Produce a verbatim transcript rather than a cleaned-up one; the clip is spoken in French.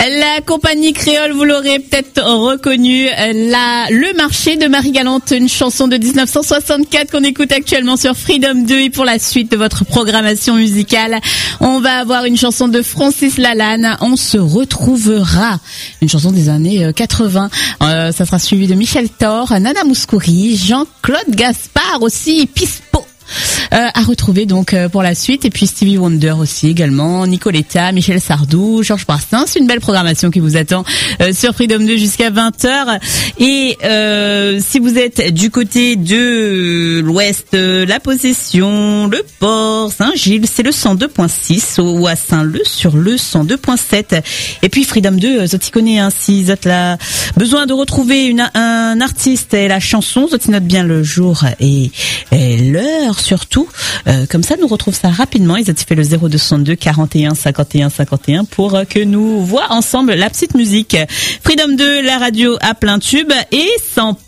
La compagnie créole, vous l'aurez peut-être reconnu, la, le marché de Marie-Galante, une chanson de dix-neuf cent soixante-quatre qu'on écoute actuellement sur Freedom deux. Et pour la suite de votre programmation musicale, on va avoir une chanson de Francis Lalanne, On se retrouvera, une chanson des années quatre-vingts. Euh, ça sera suivi de Michel Thor, Nana Mouskouri, Jean-Claude Gaspard aussi, Pispo. Euh, à retrouver donc euh, pour la suite, et puis Stevie Wonder aussi également, Nicoletta, Michel Sardou, Georges Brassens, une belle programmation qui vous attend euh, sur Freedom deux jusqu'à vingt heures. Et euh, si vous êtes du côté de l'ouest, euh, La Possession, Le Port, Saint-Gilles, c'est le cent deux point six, ou à Saint-Leu sur le cent deux point sept. Et puis Freedom deux, Zoti connaît, hein, si vous êtes là, besoin de retrouver une, un artiste et la chanson, Zoti note bien le jour et, et l'heure surtout, euh, comme ça nous retrouve ça rapidement. Ils ont fait le zéro deux cent deux quarante et un cinquante et un cinquante et un pour que nous voient ensemble la petite musique. Freedom deux, la radio à plein tube, et sans